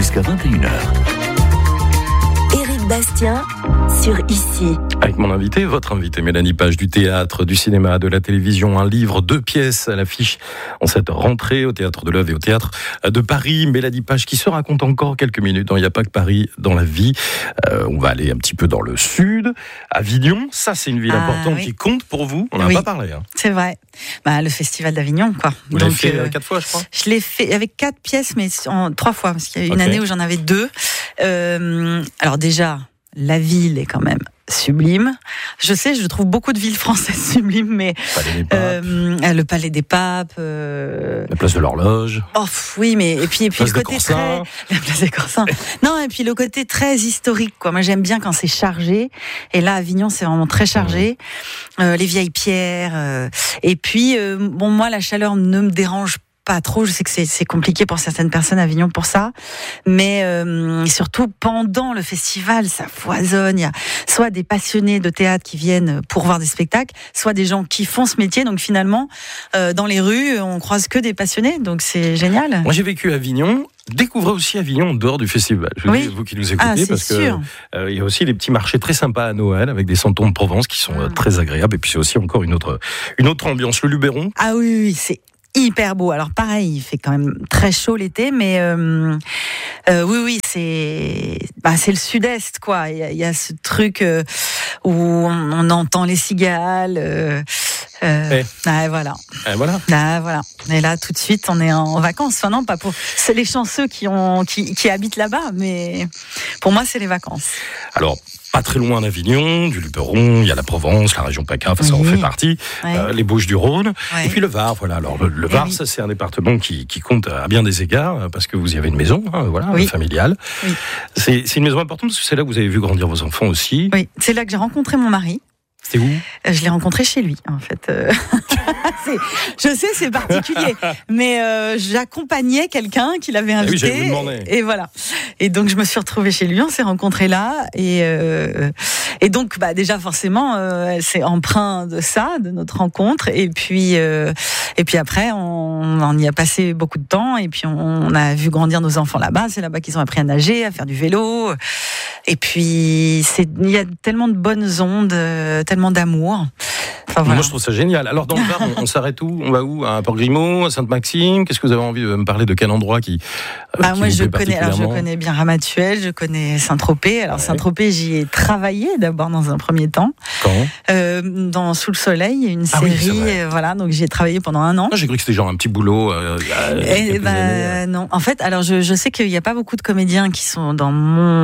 jusqu'à 21h. Éric Bastien sur Ici. Avec mon invité, votre invité, Mélanie Page, du théâtre, du cinéma, de la télévision, un livre, 2 pièces à l'affiche en cette rentrée au Théâtre de l'Œuvre et au Théâtre de Paris. Mélanie Page qui se raconte encore quelques minutes dans Il n'y a pas que Paris dans la vie. On va aller un petit peu dans le sud, Avignon. Ça, c'est une ville importante qui compte pour vous. On n'en a pas parlé. C'est vrai. Le festival d'Avignon, quoi. Vous l'avez fait 4 fois, je crois. Je l'ai fait avec 4 pièces, mais en 3 fois, parce qu'il y a une année où j'en avais 2. Alors déjà, la ville est quand même sublime. Je sais, je trouve beaucoup de villes françaises sublimes, mais le Palais des Papes, la place de l'Horloge. Oh oui, mais et puis le côté très la place des Corsins. Non, et puis le côté très historique, quoi. Moi, j'aime bien quand c'est chargé. Et là, Avignon, c'est vraiment très chargé. Les vieilles pierres. Et puis, moi, la chaleur ne me dérange pas trop, je sais que c'est compliqué pour certaines personnes à Avignon pour ça, mais surtout pendant le festival, ça foisonne. Il y a soit des passionnés de théâtre qui viennent pour voir des spectacles, soit des gens qui font ce métier. Donc finalement, dans les rues, on croise que des passionnés, donc c'est génial. Moi, j'ai vécu à Avignon. Découvrez aussi Avignon en dehors du festival. Je vous dis, vous qui nous écoutez, parce que il y a aussi des petits marchés très sympas à Noël avec des santons de Provence qui sont très agréables. Et puis c'est aussi encore une autre ambiance. Le Luberon. Ah oui, c'est hyper beau. Alors pareil, il fait quand même très chaud l'été, mais oui, c'est le sud-est, quoi. Il y a ce truc où on entend les cigales. Voilà. Et là, tout de suite, on est en vacances. Enfin, non, pas pour. C'est les chanceux qui habitent là-bas, mais pour moi, c'est les vacances. Alors. Pas très loin d'Avignon, du Luberon, il y a la Provence, la région PACA, ça en fait partie, les Bouches-du-rône, et puis le Var. Voilà. Alors le Var, ça c'est un département qui compte à bien des égards, parce que vous y avez une maison, familiale. Oui. C'est une maison importante parce que c'est là que vous avez vu grandir vos enfants aussi. Oui, c'est là que j'ai rencontré mon mari. C'est où ? Je l'ai rencontré chez lui, en fait. Je sais, c'est particulier, mais j'accompagnais quelqu'un qui l'avait invité, et voilà. Et donc je me suis retrouvée chez lui, on s'est rencontrés là, et donc déjà forcément, c'est empreint de ça, de notre rencontre, et puis après on y a passé beaucoup de temps, et puis on a vu grandir nos enfants là-bas. C'est là-bas qu'ils ont appris à nager, à faire du vélo, et puis il y a tellement de bonnes ondes. Tellement d'amour. Enfin, voilà. Moi, je trouve ça génial. Alors, dans le Var, on s'arrête où ? On va où ? À Port-Grimaud, à Sainte-Maxime ? Qu'est-ce que vous avez envie de me parler ? De quel endroit qui moi, je connais bien Ramatuelle, je connais Saint-Tropez. Alors, Saint-Tropez, j'y ai travaillé d'abord dans un premier temps. Quand ? Dans Sous le Soleil, il y a une série. Donc j'y ai travaillé pendant 1 an. J'ai cru que c'était genre un petit boulot. Non. En fait, alors je sais qu'il n'y a pas beaucoup de comédiens qui sont dans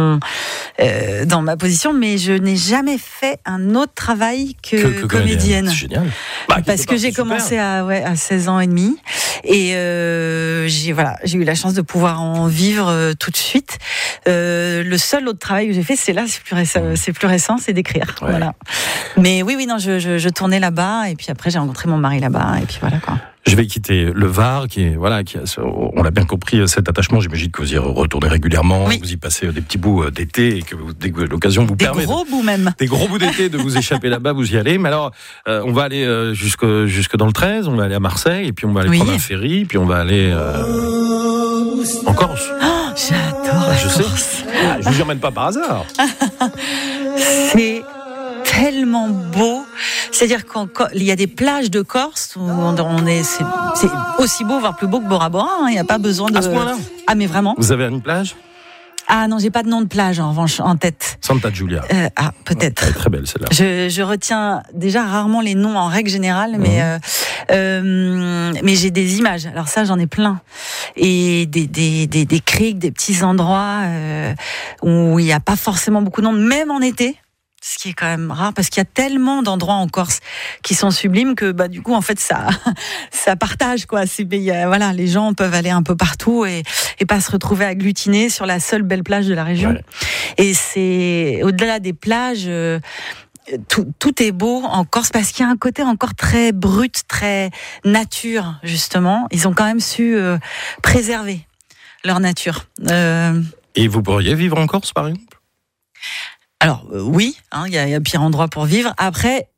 ma position, mais je n'ai jamais fait un autre travail que comédienne. C'est génial. Parce que j'ai commencé à 16 ans et demi, et j'ai eu la chance de pouvoir en vivre tout de suite. Le seul autre travail que j'ai fait, c'est plus récent, c'est d'écrire. Ouais. Voilà. Mais oui, non, je tournais là-bas, et puis après j'ai rencontré mon mari là-bas, et puis voilà, quoi. Je vais quitter le Var, on l'a bien compris, cet attachement. J'imagine que vous y retournez régulièrement, vous y passez des petits bouts d'été, et que dès que l'occasion vous permet. Des gros bouts même. Des gros bouts d'été de vous échapper là-bas, vous y allez. Mais alors, on va aller jusque dans le 13, on va aller à Marseille, et puis on va aller prendre un ferry, puis on va aller en Corse. Oh, j'adore la Corse. Je vous y emmène pas par hasard. C'est tellement beau. C'est-à-dire qu'il y a des plages de Corse où c'est aussi beau, voire plus beau que Bora Bora. Il n'y a pas besoin de. À ce point-là ? Ah, mais vraiment. Vous avez une plage ? Ah non, j'ai pas de nom de plage en revanche en tête. Santa Giulia. Peut-être. Elle est très belle celle-là. Je retiens déjà rarement les noms en règle générale, mais j'ai des images. Alors ça, j'en ai plein. Et des criques, des petits endroits où il n'y a pas forcément beaucoup de monde, même en été. Ce qui est quand même rare, parce qu'il y a tellement d'endroits en Corse qui sont sublimes que du coup en fait ça partage, quoi. Les gens peuvent aller un peu partout et pas se retrouver agglutinés sur la seule belle plage de la région. Ouais. Et c'est au-delà des plages, tout est beau en Corse, parce qu'il y a un côté encore très brut, très nature, justement. Ils ont quand même su préserver leur nature. Et vous pourriez vivre en Corse, par exemple ? Alors oui, il y a pire endroit pour vivre. Après,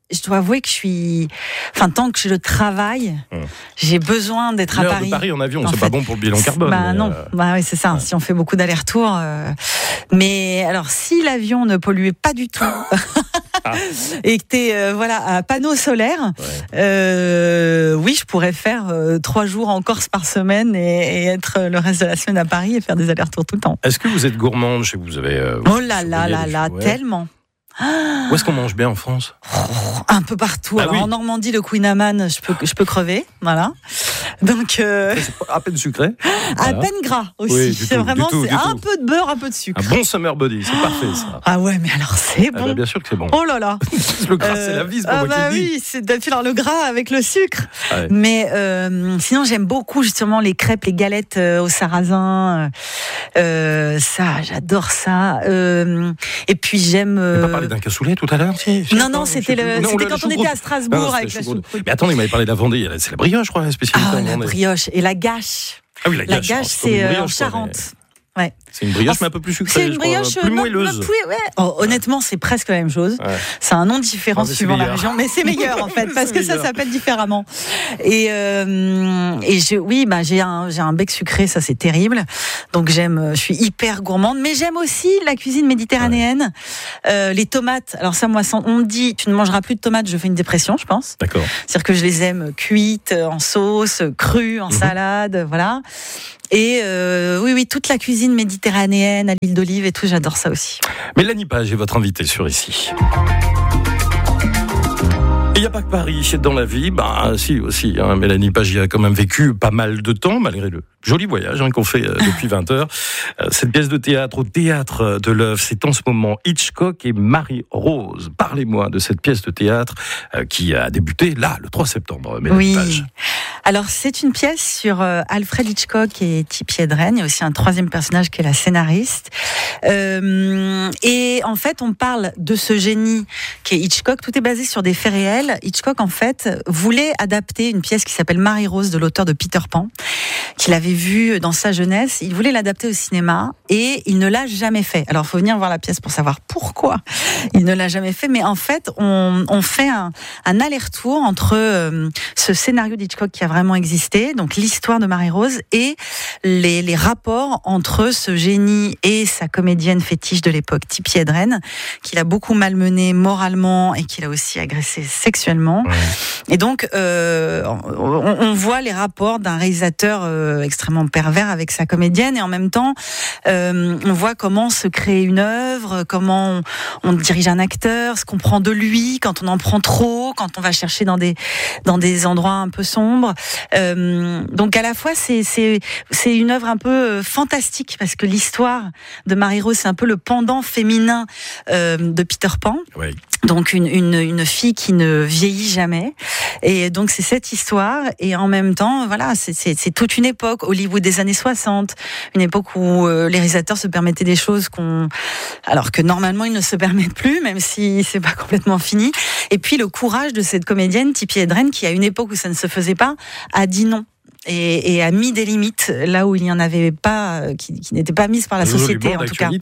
je dois avouer que tant que je travaille, j'ai besoin d'être à Paris. De Paris en avion, c'est pas bon pour le bilan carbone. Non, oui, c'est ça. Ouais. Si on fait beaucoup d'allers-retours, mais alors si l'avion ne polluait pas du tout. Et que t'es à panneau solaire, oui, je pourrais faire 3 jours en Corse par semaine et être le reste de la semaine à Paris et faire des allers-retours tout le temps. Est-ce que vous êtes gourmande? Je sais que vous avez. Oh là là là là, tellement. Où est-ce qu'on mange bien en France? Un peu partout. Alors, en Normandie, le Queen Amman, je peux crever, voilà. Donc c'est à peine sucré, à peine gras aussi. Oui, c'est vraiment un peu de beurre, un peu de sucre. Un bon summer body, c'est parfait ça. Ah ouais, mais alors c'est bon. Bien sûr que c'est bon. Oh là là. Le gras, c'est la vie, c'est pas moi qui le dis. Oui, c'est d'affiler le gras avec le sucre. Ouais. Mais sinon, j'aime beaucoup justement les crêpes, les galettes au sarrasin. Ça, j'adore ça. Et puis j'aime. On n'a pas parlé d'un cassoulet tout à l'heure? Non, c'était quand on était à Strasbourg avec la soupe. Mais attendez, vous m'avez parlé de la Vendée, c'est la brioche, je crois, la spécialité. Ah, la brioche et la gâche. Ah oui, la gâche, c'est en Charente. Ouais. C'est une brioche, mais un peu plus sucrée. C'est une brioche plus moelleuse. Honnêtement, c'est presque la même chose. Ouais. C'est un nom différent suivant la région, mais c'est meilleur en fait, parce que ça s'appelle différemment. Et j'ai un bec sucré, ça c'est terrible. Donc je suis hyper gourmande, mais j'aime aussi la cuisine méditerranéenne. Les tomates. Alors ça, moi, on me dit, tu ne mangeras plus de tomates, je fais une dépression, je pense. D'accord. C'est-à-dire que je les aime cuites, en sauce, crues, en salade, voilà. Et oui, toute la cuisine méditerranéenne à l'huile d'olive et tout, j'adore ça aussi. Mélanie Page est votre invitée sur Ici. Il n'y a pas que Paris dans la vie, si aussi. Mélanie Page y a quand même vécu pas mal de temps, malgré le joli voyage qu'on fait depuis 20 heures. Cette pièce de théâtre au Théâtre de l'Œuvre, c'est en ce moment Hitchcock et Marie-Rose. Parlez-moi de cette pièce de théâtre qui a débuté là, le 3 septembre, Mélanie Page. Alors c'est une pièce sur Alfred Hitchcock et Tippi Hedren. Il y a aussi un troisième personnage qui est la scénariste. Et en fait, on parle de ce génie qui est Hitchcock. Tout est basé sur des faits réels. Hitchcock, en fait, voulait adapter une pièce qui s'appelle Marie-Rose de l'auteur de Peter Pan, qu'il avait vu dans sa jeunesse. Il voulait l'adapter au cinéma et il ne l'a jamais fait. Alors, il faut venir voir la pièce pour savoir pourquoi il ne l'a jamais fait. Mais en fait, on fait un aller-retour entre ce scénario d'Hitchcock qui a vraiment existé, donc l'histoire de Marie-Rose, et les rapports entre ce génie et sa comédienne fétiche de l'époque, Tippi Hedren, qu'il a beaucoup malmené moralement et qu'il a aussi agressé sexuellement. Et donc, on voit les rapports d'un réalisateur extrêmement pervers avec sa comédienne, et en même temps, on voit comment se crée une œuvre, comment on dirige un acteur, ce qu'on prend de lui, quand on en prend trop, quand on va chercher dans des endroits un peu sombres. Donc à la fois, c'est une œuvre un peu fantastique, parce que l'histoire de Marie-Rose, c'est un peu le pendant féminin de Peter Pan. Oui. Donc une fille qui ne vieillit jamais, et donc c'est cette histoire, et en même temps voilà, c'est toute une époque, Hollywood des années 60, une époque où les réalisateurs se permettaient des choses alors que normalement ils ne se permettent plus, même si c'est pas complètement fini. Et puis le courage de cette comédienne Tippi Hedren, qui à une époque où ça ne se faisait pas a dit non. Et a mis des limites là où il n'y en avait pas, qui n'étaient pas mises par la société, en tout cas.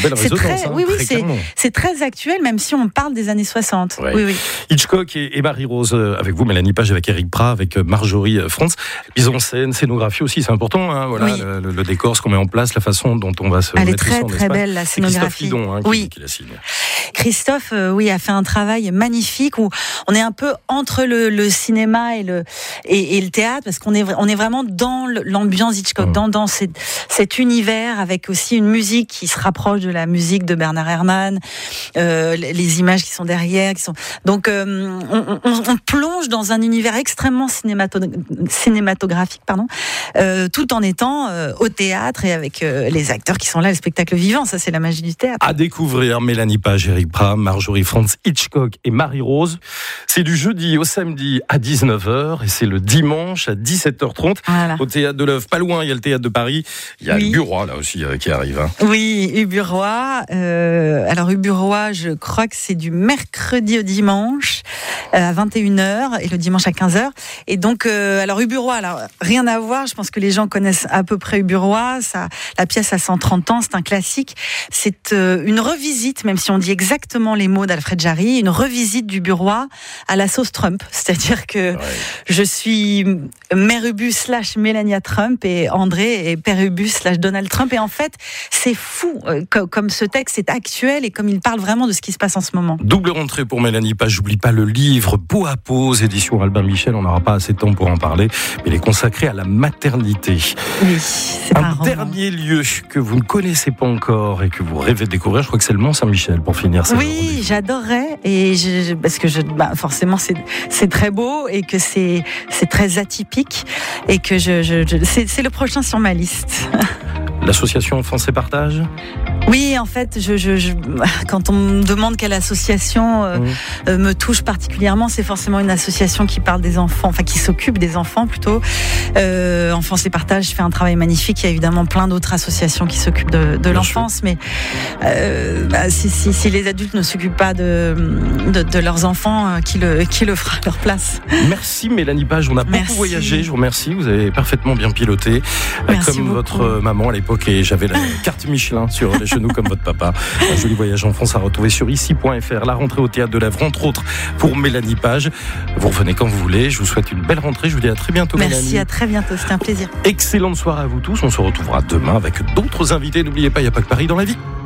C'est très actuel, même si on parle des années 60. Ouais. Oui. Hitchcock et Marie-Rose, avec vous, Mélanie Page, avec Éric Prat, avec Marjorie Frantz. Mise en scène, scénographie aussi, c'est important. Voilà, le décor, ce qu'on met en place, la façon dont on va se Elle mettre est très très belle, la scénographie. Christophe Lidon qui la signe. Christophe, a fait un travail magnifique où on est un peu entre le cinéma et le théâtre, parce qu'on est vraiment dans l'ambiance Hitchcock, dans cet univers, avec aussi une musique qui se rapproche de la musique de Bernard Herrmann, les images qui sont derrière, donc on plonge dans un univers extrêmement cinématographique, tout en étant au théâtre et avec les acteurs qui sont là, le spectacle vivant. Ça, c'est la magie du théâtre. À découvrir, Mélanie Page, Éric Prat, Marjorie Frantz, Hitchcock et Marie-Rose. C'est du jeudi au samedi à 19h et c'est le dimanche à 17h30. Tronte. Voilà. Au théâtre de l'Œuvre, pas loin, il y a le théâtre de Paris. Il y a Oui. Uburoy là aussi qui arrive. Hein. Oui, Uburoy. Alors Uburoy, je crois que c'est du mercredi au dimanche à 21h et le dimanche à 15h. Et donc, alors Uburoy, alors, rien à voir. Je pense que les gens connaissent à peu près Uburoy. La pièce a 130 ans, c'est un classique. C'est une revisite, même si on dit exactement les mots d'Alfred Jarry, une revisite d'Uburoy à la sauce Trump. C'est-à-dire que je suis Mère Ubu / Melania Trump et André est Père Ubu / Donald Trump. Et en fait, c'est fou comme ce texte est actuel et comme il parle vraiment de ce qui se passe en ce moment. Double rentrée pour Mélanie Page. J'oublie pas le livre Peau à peau, édition Albin Michel. On n'aura pas assez de temps pour en parler, mais il est consacré à la maternité. Oui, c'est un dernier lieu que vous ne connaissez pas encore et que vous rêvez de découvrir. Je crois que c'est le Mont-Saint-Michel pour finir. Oui, j'adorerais et parce que forcément c'est très beau et que c'est très atypique et que c'est le prochain sur ma liste. L'association Enfance et Partage ? Oui, en fait, quand on me demande quelle association me touche particulièrement, c'est forcément une association qui parle des enfants, enfin qui s'occupe des enfants plutôt. Enfance et Partage fait un travail magnifique. Il y a évidemment plein d'autres associations qui s'occupent de l'enfance, mais si les adultes ne s'occupent pas de leurs enfants, qui le fera à leur place. Merci Mélanie Page, on a beaucoup voyagé. Je vous remercie, vous avez parfaitement bien piloté, comme beaucoup. Votre maman à l'époque, et j'avais la carte Michelin sur les genoux comme votre papa. Un joli voyage en France à retrouver sur ici.fr. La rentrée au théâtre de l'Œuvre, entre autres, pour Mélanie Page. Vous revenez quand vous voulez. Je vous souhaite une belle rentrée. Je vous dis à très bientôt. Merci, Mélanie. à très bientôt. C'était un plaisir. Excellente soirée à vous tous. On se retrouvera demain avec d'autres invités. N'oubliez pas, il n'y a pas que Paris dans la vie.